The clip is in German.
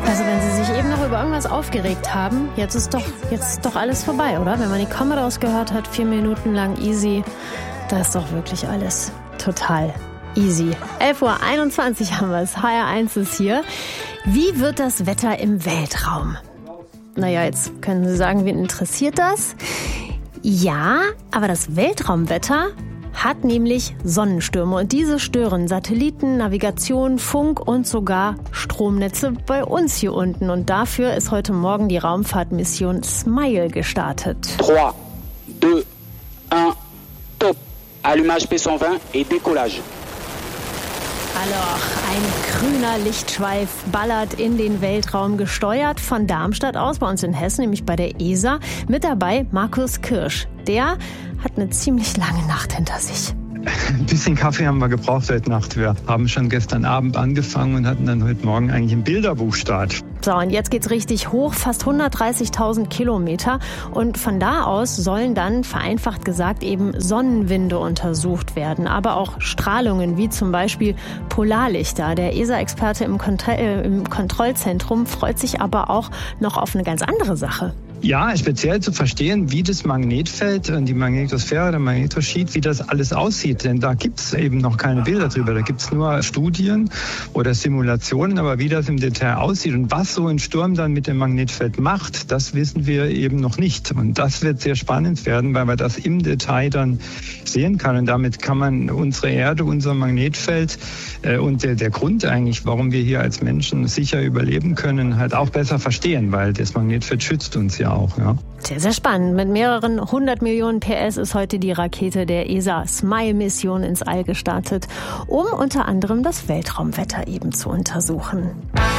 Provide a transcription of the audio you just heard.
Also wenn Sie sich eben noch über irgendwas aufgeregt haben, jetzt ist doch alles vorbei, oder? Wenn man die Commodores gehört hat, 4 Minuten lang easy, da ist doch wirklich alles total easy. 11:21 Uhr haben wir es. HR1 ist hier. Wie wird das Wetter im Weltraum? Naja, jetzt können Sie sagen, wen interessiert das? Ja, aber das Weltraumwetter hat nämlich Sonnenstürme und diese stören Satelliten, Navigation, Funk und sogar Stromnetze bei uns hier unten. Und dafür ist heute Morgen die Raumfahrtmission SMILE gestartet. 3, 2, 1, top. Allumage P120 et décollage. Alors, ein grüner Lichtschweif ballert in den Weltraum, gesteuert von Darmstadt aus, bei uns in Hessen, nämlich bei der ESA. Mit dabei Markus Kirsch. Der hat eine ziemlich lange Nacht hinter sich. Ein bisschen Kaffee haben wir gebraucht heute Nacht. Wir haben schon gestern Abend angefangen und hatten dann heute Morgen eigentlich einen Bilderbuchstart. So, und jetzt geht's richtig hoch, fast 130.000 Kilometer. Und von da aus sollen dann, vereinfacht gesagt, eben Sonnenwinde untersucht werden. Aber auch Strahlungen, wie zum Beispiel Polarlichter. Der ESA-Experte im Kontrollzentrum freut sich aber auch noch auf eine ganz andere Sache. Ja, speziell zu verstehen, wie das Magnetfeld, die Magnetosphäre, der Magnetosheet, wie das alles aussieht. Denn da gibt's eben noch keine Bilder drüber. Da gibt's nur Studien oder Simulationen, aber wie das im Detail aussieht und was so ein Sturm dann mit dem Magnetfeld macht, das wissen wir eben noch nicht. Und das wird sehr spannend werden, weil man das im Detail dann sehen kann. Und damit kann man unsere Erde, unser Magnetfeld und der Grund eigentlich, warum wir hier als Menschen sicher überleben können, halt auch besser verstehen, weil das Magnetfeld schützt uns ja auch, ja. Sehr, sehr spannend. Mit mehreren 100 Millionen PS ist heute die Rakete der ESA SMILE-Mission ins All gestartet, um unter anderem das Weltraumwetter eben zu untersuchen.